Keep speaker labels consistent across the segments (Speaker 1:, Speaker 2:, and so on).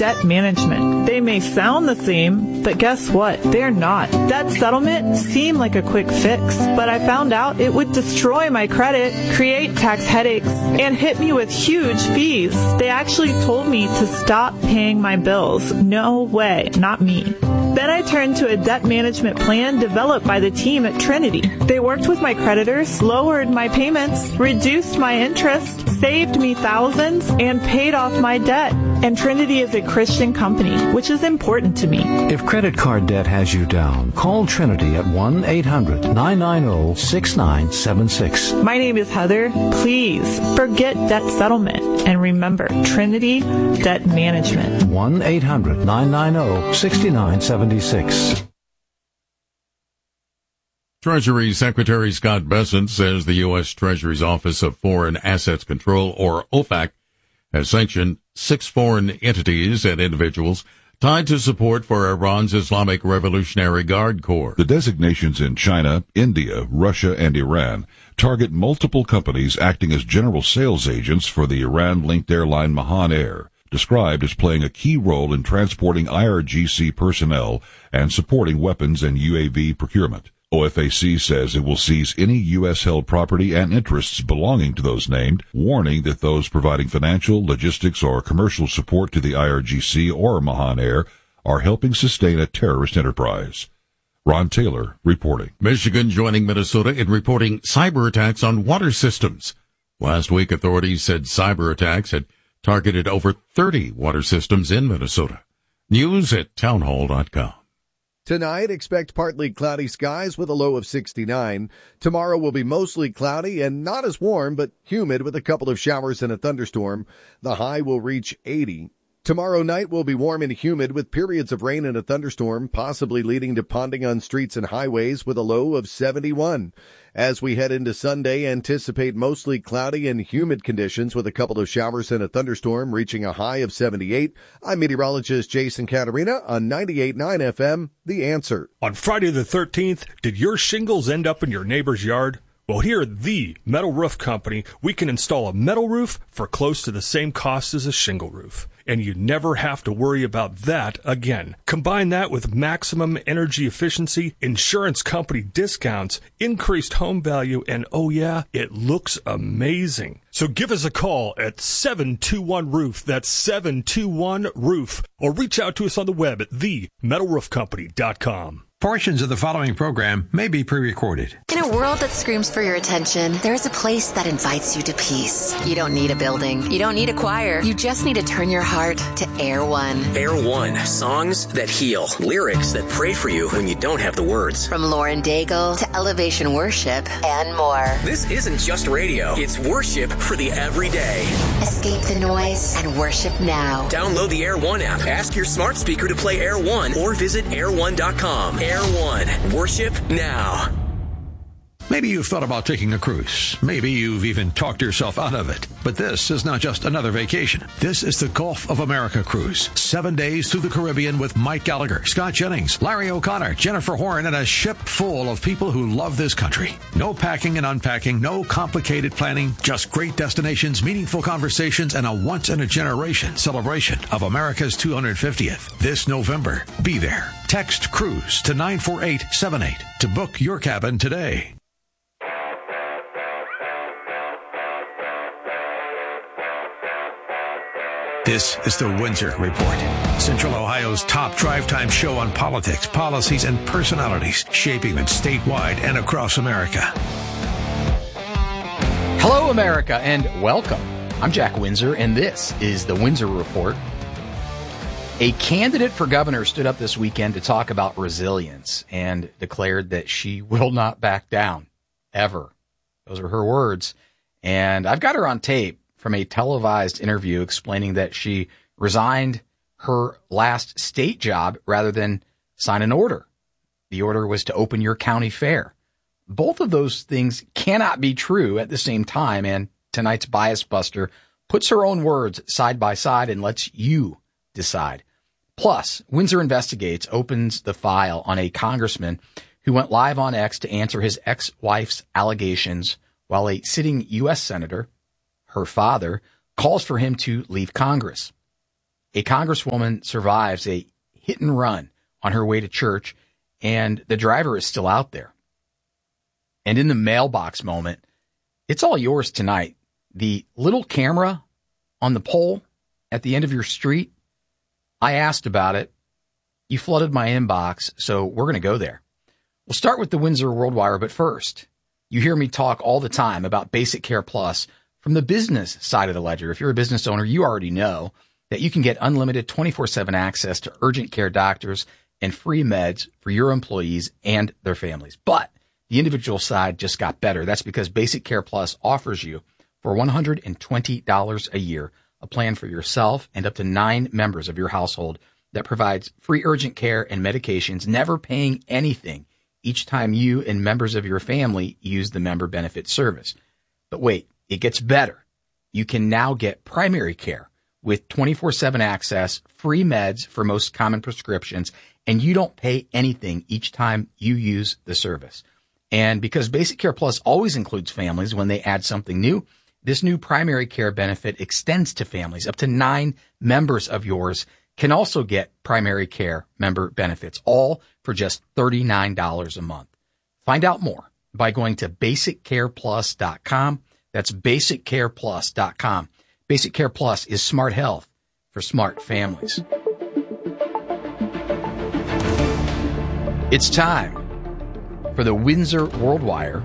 Speaker 1: debt management. They may sound the same, but guess what? They're not. Debt settlement seemed like a quick fix, but I found out it would destroy my credit, create tax headaches, and hit me with huge fees. They actually told me to stop paying my bills. No way, not me. Then I turned to a debt management plan developed by the team at Trinity. They worked with my creditors, lowered my payments, reduced my interest, saved me thousands, and paid off my debt. And Trinity is a Christian company, which is important to me.
Speaker 2: If credit card debt has you down, call Trinity at 1-800-990-6976.
Speaker 1: My name is Heather. Please forget debt settlement and remember Trinity Debt Management.
Speaker 2: 1-800-990-6976.
Speaker 3: Treasury Secretary Scott Bessent says the U.S. Treasury's Office of Foreign Assets Control, or OFAC, has sanctioned 6 foreign entities and individuals tied to support for Iran's Islamic Revolutionary Guard Corps.
Speaker 4: The designations in China, India, Russia, and Iran target multiple companies acting as general sales agents for the Iran-linked airline Mahan Air, described as playing a key role in transporting IRGC personnel and supporting weapons and UAV procurement. OFAC says it will seize any U.S.-held property and interests belonging to those named, warning that those providing financial, logistics, or commercial support to the IRGC or Mahan Air are helping sustain a terrorist enterprise. Ron Taylor reporting.
Speaker 3: Michigan joining Minnesota in reporting cyber attacks on water systems. Last week, authorities said cyber attacks had targeted over 30 water systems in Minnesota. News at townhall.com.
Speaker 5: Tonight, expect partly cloudy skies with a low of 69. Tomorrow will be mostly cloudy and not as warm, but humid with a couple of showers and a thunderstorm. The high will reach 80. Tomorrow night will be warm and humid with periods of rain and a thunderstorm, possibly leading to ponding on streets and highways with a low of 71. As we head into Sunday, anticipate mostly cloudy and humid conditions with a couple of showers and a thunderstorm, reaching a high of 78. I'm meteorologist Jason Caterina on 98.9 FM, The Answer.
Speaker 6: On Friday the 13th, did your shingles end up in your neighbor's yard? Well, here at The Metal Roof Company, we can install a metal roof for close to the same cost as a shingle roof. And you never have to worry about that again. Combine that with maximum energy efficiency, insurance company discounts, increased home value, and oh yeah, it looks amazing. So give us a call at 721-ROOF. That's 721-ROOF. Or reach out to us on the web at themetalroofcompany.com.
Speaker 7: Portions of the following program may be pre-recorded.
Speaker 8: In a world that screams for your attention, there's a place that invites you to peace. You don't need a building. You don't need a choir. You just need to turn your heart to Air One.
Speaker 9: Air One. Songs that heal. Lyrics that pray for you when you don't have the words.
Speaker 8: From Lauren Daigle to Elevation Worship and more.
Speaker 9: This isn't just radio. It's worship for the everyday.
Speaker 8: Escape the noise and worship now.
Speaker 9: Download the Air One app. Ask your smart speaker to play Air One or visit air1.com. Air One. Worship now.
Speaker 7: Maybe you've thought about taking a cruise. Maybe you've even talked yourself out of it. But this is not just another vacation. This is the Gulf of America cruise. 7 days through the Caribbean with Mike Gallagher, Scott Jennings, Larry O'Connor, Jennifer Horn, and a ship full of people who love this country. No packing and unpacking, no complicated planning, just great destinations, meaningful conversations, and a once-in-a-generation celebration of America's 250th. This November, be there. Text CRUISE to 94878 to book your cabin today. This is the Windsor Report, Central Ohio's top drive time show on politics, policies, and personalities shaping it statewide and across America.
Speaker 10: Hello, America, and welcome. I'm Jack Windsor, and this is the Windsor Report. A candidate for governor stood up this weekend to talk about resilience and declared that she will not back down, ever. Those are her words. And I've got her on tape from a televised interview explaining that she resigned her last state job rather than sign an order. The order was to open your county fair. Both of those things cannot be true at the same time, and tonight's Bias Buster puts her own words side by side and lets you decide. Plus, Windsor Investigates opens the file on a congressman who went live on X to answer his ex-wife's allegations while a sitting U.S. senator, her father, calls for him to leave Congress. A congresswoman survives a hit and run on her way to church, and the driver is still out there. And in the mailbox moment, it's all yours tonight. The little camera on the pole at the end of your street, I asked about it. You flooded my inbox, so we're going to go there. We'll start with the Windsor World Wire, but first, you hear me talk all the time about Basic Care Plus from the business side of the ledger. If you're a business owner, you already know that you can get unlimited 24/7 access to urgent care doctors and free meds for your employees and their families. But the individual side just got better. That's because Basic Care Plus offers you, for $120 a year, a plan for yourself and up to 9 members of your household that provides free urgent care and medications, never paying anything each time you and members of your family use the member benefit service. But wait, it gets better. You can now get primary care with 24/7 access, free meds for most common prescriptions, and you don't pay anything each time you use the service. And because Basic Care Plus always includes families when they add something new, this new primary care benefit extends to families. Up to 9 members of yours can also get primary care member benefits, all for just $39 a month. Find out more by going to basiccareplus.com. That's basiccareplus.com. Basic Care Plus is smart health for smart families. It's time for the Windsor World Wire,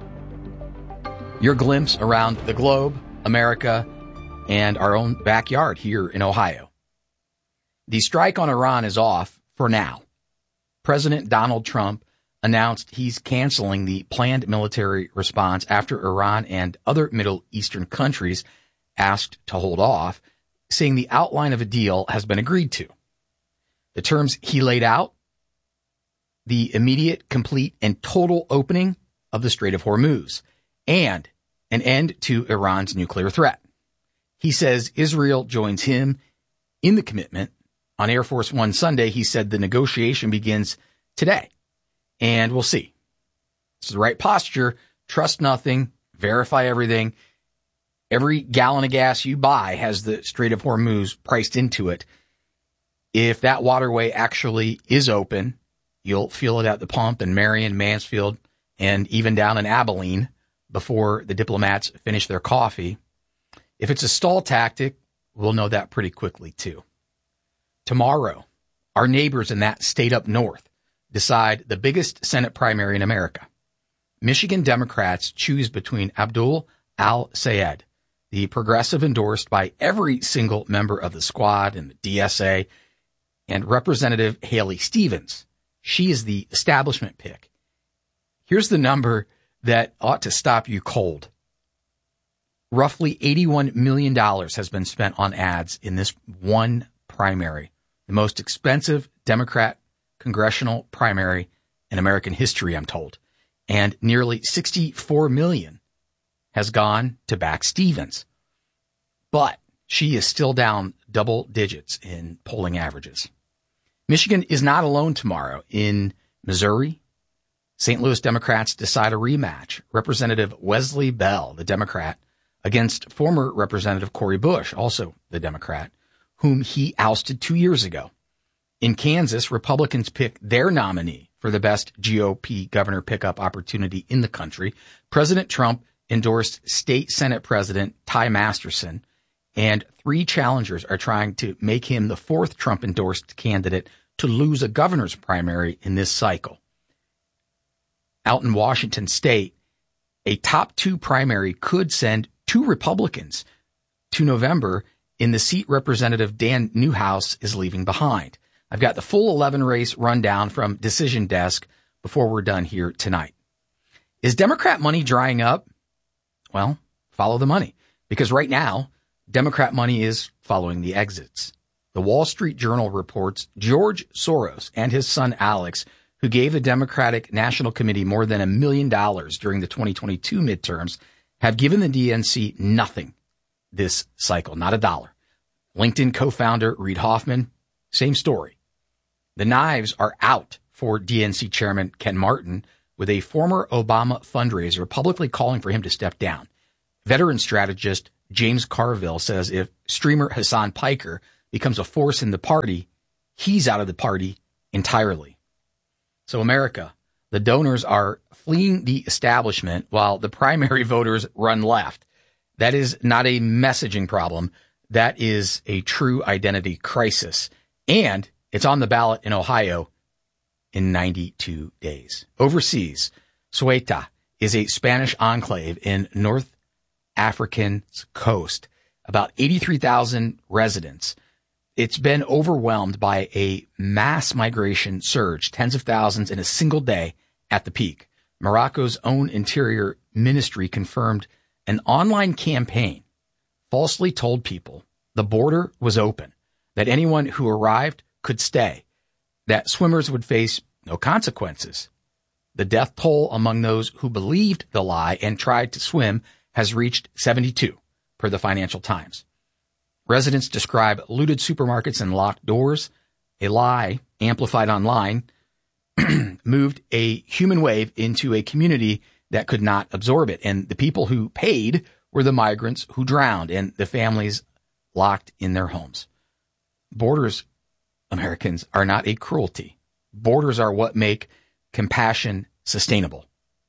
Speaker 10: your glimpse around the globe, America, and our own backyard here in Ohio. The strike on Iran is off for now. President Donald Trump announced he's canceling the planned military response after Iran and other Middle Eastern countries asked to hold off, saying the outline of a deal has been agreed to. The terms he laid out: the immediate, complete, and total opening of the Strait of Hormuz, and an end to Iran's nuclear threat. He says Israel joins him in the commitment. On Air Force One Sunday, he said the negotiation begins today, and we'll see. It's the right posture. Trust nothing. Verify everything. Every gallon of gas you buy has the Strait of Hormuz priced into it. If that waterway actually is open, you'll feel it at the pump in Marion, Mansfield, and even down in Abilene before the diplomats finish their coffee. If it's a stall tactic, we'll know that pretty quickly, too. Tomorrow, our neighbors in that state up north decide the biggest Senate primary in America. Michigan Democrats choose between Abdul Al-Sayed, the progressive endorsed by every single member of the squad and the DSA, and Representative Haley Stevens. She is the establishment pick. Here's the number that ought to stop you cold. Roughly $81 million has been spent on ads in this one primary, the most expensive Democrat congressional primary in American history, I'm told. And nearly $64 million has gone to back Stevens. But she is still down double digits in polling averages. Michigan is not alone tomorrow. In Missouri, St. Louis Democrats decide a rematch. Representative Wesley Bell, the Democrat, against former Representative Cori Bush, also the Democrat, whom he ousted 2 years ago. In Kansas, Republicans pick their nominee for the best GOP governor pickup opportunity in the country. President Trump endorsed State Senate President Ty Masterson, and 3 challengers are trying to make him the 4th Trump-endorsed candidate to lose a governor's primary in this cycle. Out in Washington State, a top 2 primary could send 2 Republicans to November in the seat Representative Dan Newhouse is leaving behind. I've got the full 11 race rundown from Decision Desk before we're done here tonight. Is Democrat money drying up? Well, follow the money, because right now, Democrat money is following the exits. The Wall Street Journal reports George Soros and his son Alex, who gave the Democratic National Committee more than $1 million during the 2022 midterms, have given the DNC nothing this cycle, not a dollar. LinkedIn co-founder Reid Hoffman, same story. The knives are out for DNC Chairman Ken Martin, with a former Obama fundraiser publicly calling for him to step down. Veteran strategist James Carville says if streamer Hassan Piker becomes a force in the party, he's out of the party entirely. So America, the donors are fleeing the establishment while the primary voters run left. That is not a messaging problem. That is a true identity crisis. And it's on the ballot in Ohio in 92 days. Overseas, Ceuta is a Spanish enclave in North African's coast. About 83,000 residents. It's been overwhelmed by a mass migration surge, tens of thousands in a single day at the peak. Morocco's own interior ministry confirmed an online campaign falsely told people the border was open, that anyone who arrived could stay, that swimmers would face no consequences. The death toll among those who believed the lie and tried to swim has reached 72, per the Financial Times. Residents describe looted supermarkets and locked doors. A lie, amplified online, moved a human wave into a community that could not absorb it. And the people who paid were the migrants who drowned and the families locked in their homes. Borders, Americans, are not a cruelty. Borders are what make compassion sustainable.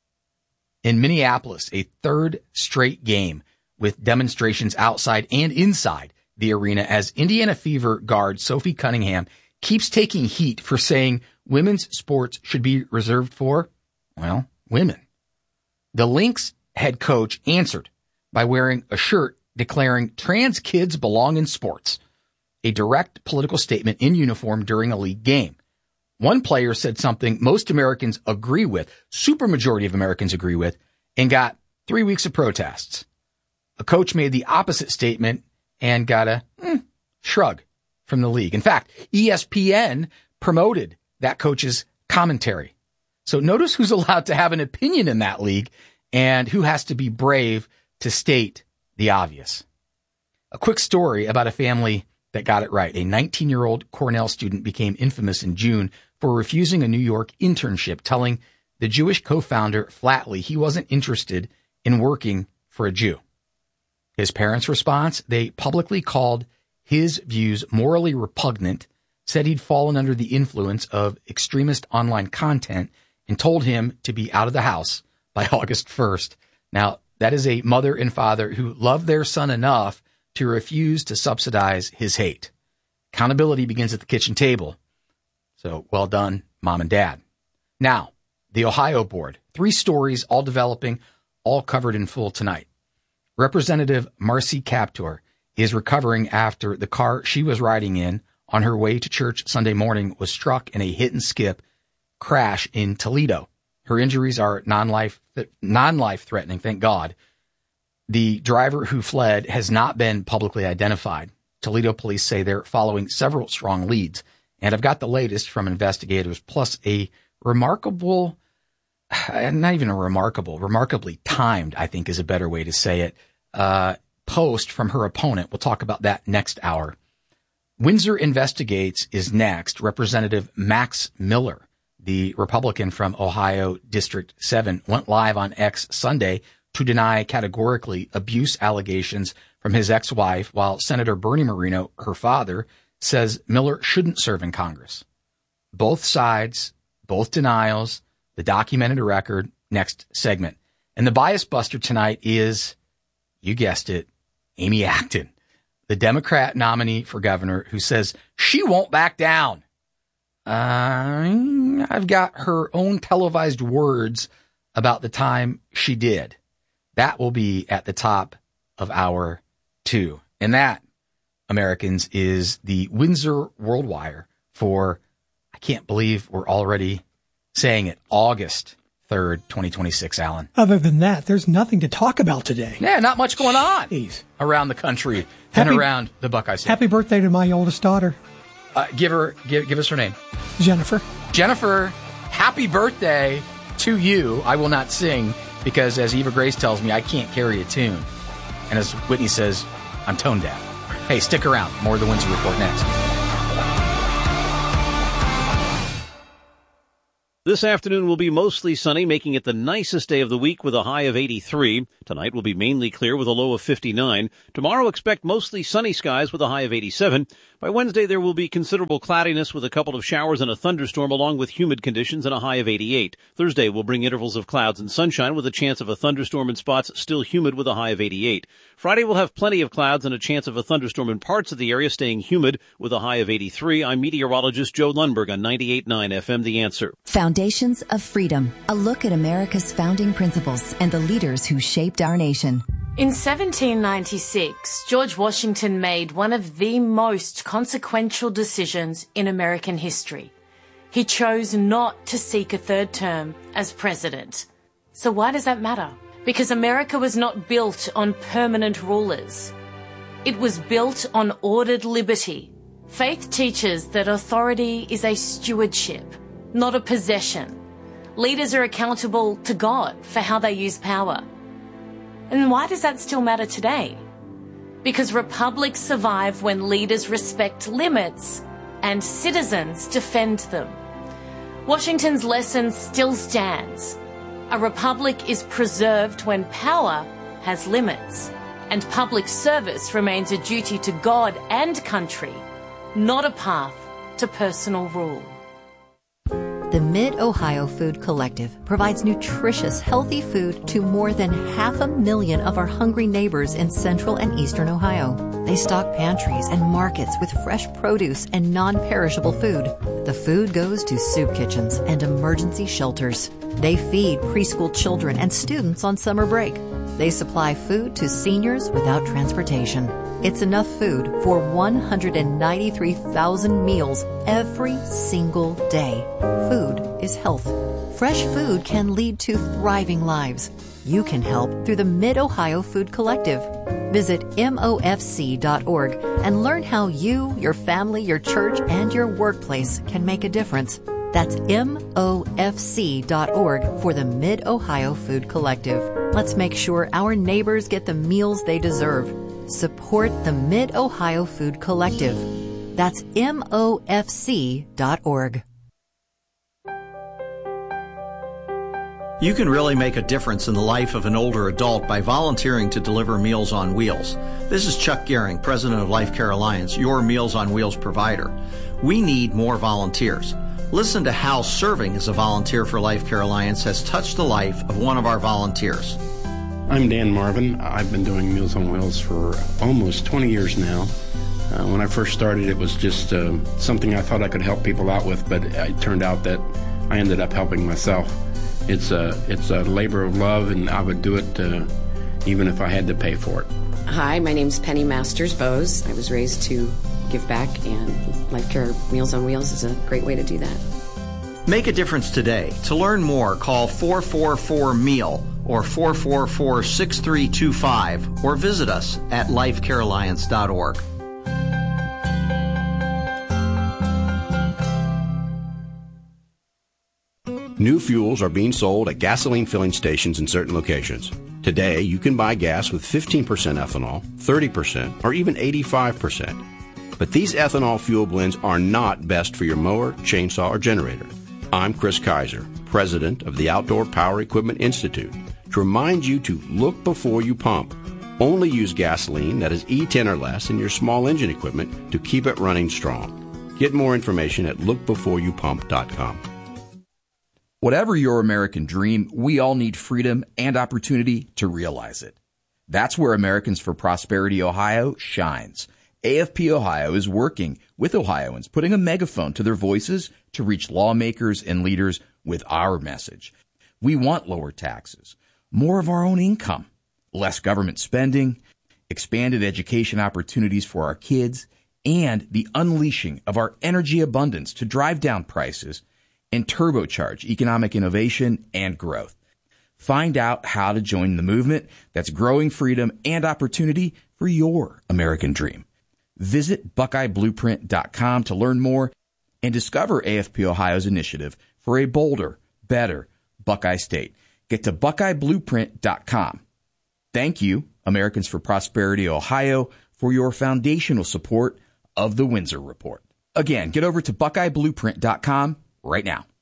Speaker 10: In Minneapolis, a third straight game with demonstrations outside and inside the arena as Indiana Fever guard Sophie Cunningham keeps taking heat for saying women's sports should be reserved for, well, women. The Lynx head coach answered by wearing a shirt declaring trans kids belong in sports, a direct political statement in uniform during a league game. One player said something most Americans agree with, supermajority of Americans agree with, and got 3 weeks of protests. A coach made the opposite statement and got a shrug from the league. In fact, ESPN promoted that coach's commentary. So notice who's allowed to have an opinion in that league and who has to be brave to state the obvious. A quick story about a family that got it right. A 19-year-old Cornell student became infamous in June for refusing a New York internship, telling the Jewish co-founder flatly he wasn't interested in working for a Jew. His parents' response, they publicly called his views morally repugnant, said he'd fallen under the influence of extremist online content, and told him to be out of the house by August 1st. Now, that is a mother and father who love their son enough to refuse to subsidize his hate. Accountability begins at the kitchen table. So well done, mom and dad. Now, the Ohio board. 3 stories, all developing, all covered in full tonight. Representative Marcy Kaptur is recovering after the car she was riding in on her way to church Sunday morning was struck in a hit and skip crash in Toledo. Her injuries are non-life threatening, thank God. The driver who fled has not been publicly identified. Toledo police say they're following several strong leads. And I've got the latest from investigators, plus a remarkably timed, I think is a better way to say it, post from her opponent. We'll talk about that next hour. Windsor Investigates is next. Representative Max Miller, the Republican from Ohio District 7, went live on X Sunday to deny categorically abuse allegations from his ex-wife, while Senator Bernie Moreno, her father, says Miller shouldn't serve in Congress. Both sides, both denials, the documented record, next segment. And the bias buster tonight is, you guessed it, Amy Acton, the Democrat nominee for governor who says she won't back down. I've got her own televised words about the time she did. That will be at the top of hour 2. And that, Americans, is the Windsor World Wire for, I can't believe we're already saying it, August 3rd, 2026, Alan.
Speaker 11: Other than that, there's nothing to talk about today.
Speaker 10: Yeah, not much going on around the country and around the Buckeye State.
Speaker 11: Happy birthday to my oldest daughter.
Speaker 10: Give us her name.
Speaker 11: Jennifer.
Speaker 10: Jennifer, happy birthday to you. I will not sing because, as Eva Grace tells me, I can't carry a tune. And as Whitney says, I'm tone deaf. Hey, stick around. More of the Windsor Report next.
Speaker 12: This afternoon will be mostly sunny, making it the nicest day of the week with a high of 83. Tonight will be mainly clear with a low of 59. Tomorrow expect mostly sunny skies with a high of 87. By Wednesday, there will be considerable cloudiness with a couple of showers and a thunderstorm along with humid conditions and a high of 88. Thursday will bring intervals of clouds and sunshine with a chance of a thunderstorm in spots, still humid with a high of 88. Friday will have plenty of clouds and a chance of a thunderstorm in parts of the area, staying humid with a high of 83. I'm meteorologist Joe Lundberg on 98.9 FM The Answer.
Speaker 13: Foundations of Freedom, a look at America's founding principles and the leaders who shaped our nation.
Speaker 14: In 1796, George Washington made one of the most consequential decisions in American history. He chose not to seek a third term as president. So why does that matter? Because America was not built on permanent rulers. It was built on ordered liberty. Faith teaches that authority is a stewardship, not a possession. Leaders are accountable to God for how they use power. And why does that still matter today? Because republics survive when leaders respect limits and citizens defend them. Washington's lesson still stands. A republic is preserved when power has limits, and public service remains a duty to God and country, not a path to personal rule.
Speaker 13: The Mid-Ohio Food Collective provides nutritious, healthy food to more than 500,000 of our hungry neighbors in central and eastern Ohio. They stock pantries and markets with fresh produce and non-perishable food. The food goes to soup kitchens and emergency shelters. They feed preschool children and students on summer break. They supply food to seniors without transportation. It's enough food for 193,000 meals every single day. Food is health. Fresh food can lead to thriving lives. You can help through the Mid-Ohio Food Collective. Visit MOFC.org and learn how you, your family, your church, and your workplace can make a difference. That's MOFC.org for the Mid-Ohio Food Collective. Let's make sure our neighbors get the meals they deserve. Support the Mid-Ohio Food Collective. That's MOFC.org.
Speaker 15: You can really make a difference in the life of an older adult by volunteering to deliver Meals on Wheels. This is Chuck Gehring, president of Life Care Alliance, your Meals on Wheels provider. We need more volunteers. Listen to how serving as a volunteer for Life Care Alliance has touched the life of one of our volunteers.
Speaker 16: I'm Dan Marvin. I've been doing Meals on Wheels for almost 20 years now. When I first started, it was just something I thought I could help people out with, but it turned out that I ended up helping myself. It's a labor of love, and I would do it even if I had to pay for it.
Speaker 17: Hi, my name's Penny Masters-Bose. I was raised to give back, and Life Care Meals on Wheels is a great way to do that.
Speaker 15: Make a difference today. To learn more, call 444-MEAL or 444-6325 or visit us at lifecarealliance.org.
Speaker 18: New fuels are being sold at gasoline filling stations in certain locations. Today, you can buy gas with 15% ethanol, 30%, or even 85%. But these ethanol fuel blends are not best for your mower, chainsaw, or generator. I'm Chris Kaiser, president of the Outdoor Power Equipment Institute, to remind you to look before you pump. Only use gasoline that is E10 or less in your small engine equipment to keep it running strong. Get more information at lookbeforeyoupump.com.
Speaker 19: Whatever your American dream, we all need freedom and opportunity to realize it. That's where Americans for Prosperity Ohio shines. AFP Ohio is working with Ohioans, putting a megaphone to their voices to reach lawmakers and leaders with our message. We want lower taxes, more of our own income, less government spending, expanded education opportunities for our kids, and the unleashing of our energy abundance to drive down prices and turbocharge economic innovation and growth. Find out how to join the movement that's growing freedom and opportunity for your American dream. Visit BuckeyeBlueprint.com to learn more and discover AFP Ohio's initiative for a bolder, better Buckeye State. Get to BuckeyeBlueprint.com. Thank you, Americans for Prosperity Ohio, for your foundational support of the Windsor Report. Again, get over to BuckeyeBlueprint.com right now.